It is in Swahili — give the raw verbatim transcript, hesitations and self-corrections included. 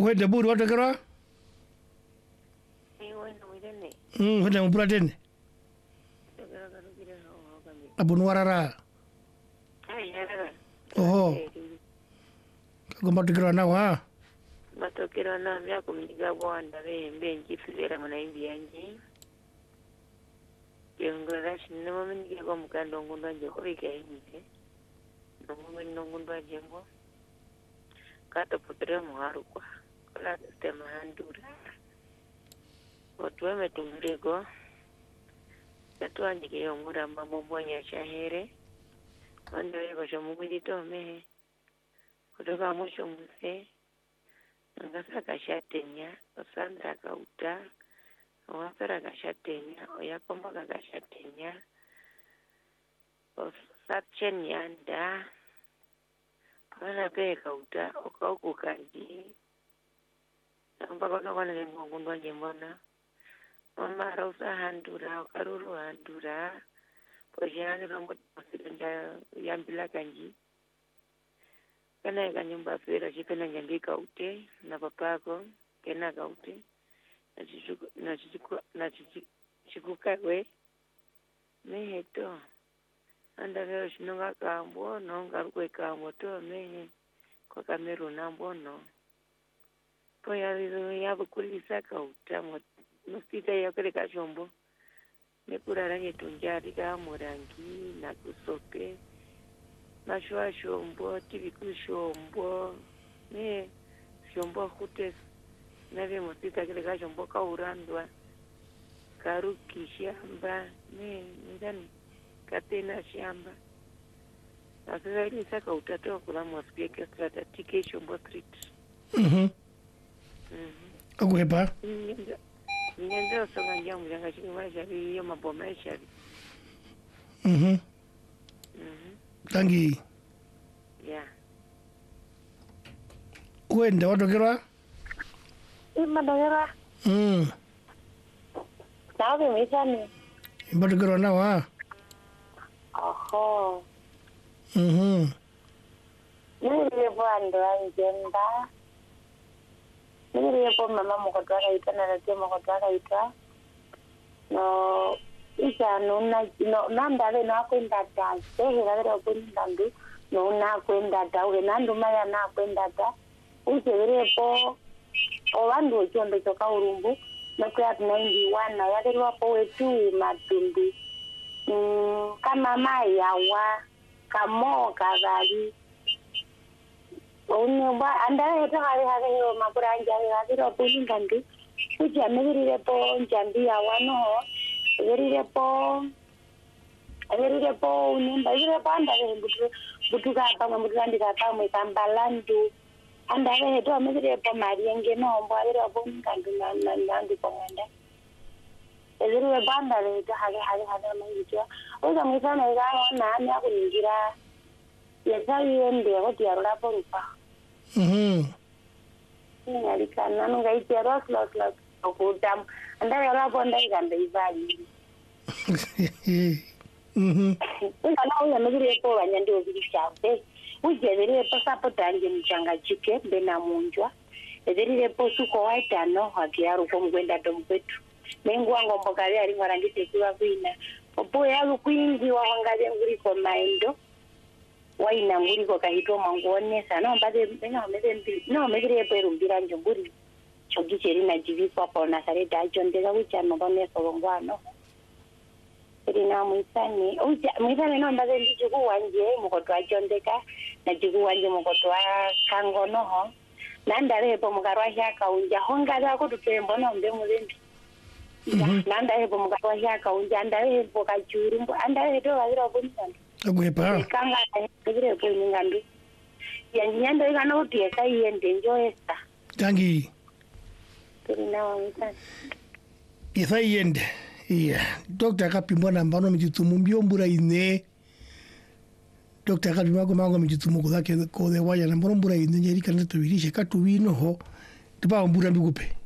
Wende buru watu kero? Ni wende mwidene. Mm, wende mpura tene. Kero kero kire ho kami. Abunu warara. Ai yarara. Oho. Kagomba tukiro na wa. Matokero na mya kumiga bwanda be mbenji fizera mwana imbi yanji. Yongora shinna mami nige kwa mkando ngundwa nje kubika inje. Nungu ngundwa jengo. Kata putra muharu kwa. Kola tema handura. Otuwe metumurego. Katuwa njike yongura mambo mwanya shahere. Wanda wego shomugudi tome. Kutoka mwisho muse. Ngasa kashatenya. Osandra kauta. Owapera kashatenya. Oyakomba kashatenya. Osatchen yanda. Kwana pe kauta. Okauku kanji. Mpaka kwana lengo ngundwa jembona. Mama rosa handura. Okaruru handura. Pojana rombo masirenda yambila kanji. Kana ika nyumba fera chipena nyandika ute na papako kena kaute na chichuku na chichuku na chichuka we meheto anda leo shinonga kambo nonga kwe kambo to mehe kwa kameru nambo no po ya vizo ya bukulisa kauta mo nosita ya kale kashombo mekuraranye tunjari ka murangi na kusope Mashua shombo, tibiku shombo, ne shombo hutes, nave mosita kile ka shombo ka urandwa, karuki shamba, ne ndani katena shamba. Sasa ile saka utatoa kula mwaspike strata tike shombo street. Mhm. Mhm. Akuhepa. Nenda. Nenda usonga njamu janga shikima shari hiyo maboma shari. Mhm. Mhm. Tangi. Yeah. Wende watu kero? Ima dogera. Mm. Sabe misani. Watu kero na wa. Oho. Mhm. Niliye bwando anjenda. Niliye po mama mokotwaka ita na rate mokotwaka ita. No isa nuna no nanda le na kwenda ta. Sehe na leo kwenda ndu. No na kwenda ta. Uwe nandu maya na kwenda ta. Usevere po owandu ochombe toka urumbu. Na kwa ninety-one na yale wapo wetu matumbi. Mm, kama maya wa kamo kagali. Onye ba andare to hari hari yo mapura njari hari ro pulin kandi. Uja megiri po njambi ya wano ho. Megiri po megiri po unyumba megiri po andare butu butu ka pa butu kandi ka pa mu kambalandu. Andare to megiri po marienge no mbo ari ro pulin kandi na na nandi po nganda. Megiri po andare to hari hari hari megiri. Oja misana ga na na kuningira. Yesa yende ko tiarura porupa. Mhm. Ni kana nunga itero slot slot okutam. Anda yara bonda iganda ibali. Mhm. Unda na uya megire po banyandi obiri chape. Ujebere po sapotanje mchanga chike bena munjwa. Ezerire po suko waita no hakiaru ko mkwenda domkwetu. Mengu wango mbokale ali ngwarangite kiwa kuina. Opo yalu kuingi wa wangaje nguri ko maindo. Waina nguri ko kahito mangone sana mbade benga mezembi no megire po rumbira njunguri. Chogi cheri na jivi kwa pona sare da jondega wicha mabone solongwano. Rina muisani uja muisani no mbade ndijugu wanje mukotwa jondeka na jugu wanje mukotwa kangono ho. Nandare po mukarwa shaka unja honga za ko tutembo no mbe mulembi. Nandare po mukarwa shaka unja ndare po kachuru andare to wazira obunsan. Akuhepa. Kanga ngire po ningandu. Yanjinyando ikana utiesa yende njoesta. Tangi. Rina muisani. Isa yende. Iya. Dokta kapimbo na mbano mjitumu mbiombura ine. Dokta kapimbo kwa mango mjitumu kudhake kode waya na mbona mbura ine. Nyeri kanata wirishe katu wino ho. Tiba mbura mbigupe.